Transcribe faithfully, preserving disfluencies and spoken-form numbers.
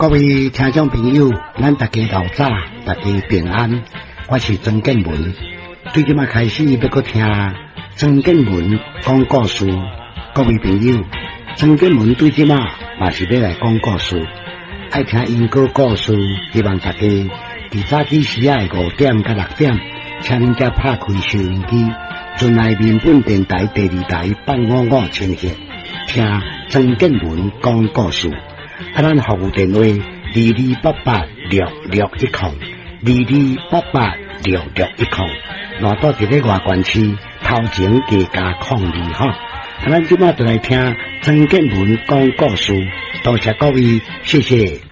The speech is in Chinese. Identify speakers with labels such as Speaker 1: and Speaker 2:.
Speaker 1: 各位听众朋友，咱大家老早，大家平安。我是曾建文，对即马开始要搁听曾建文讲故事。各位朋友，曾建文对即马嘛是要来讲故事，爱听英歌故事，希望大家伫早起时啊五点到六点，请恁遮拍开收音机，准来民本电台第二台八五五清线，听曾建文讲故事。啊，咱服务电话二二八八六六一零，二二八八六六一零，若到一个外县市，头前加加抗二哈。啊，咱即马就来听曾建文讲故事，多谢各位，谢谢。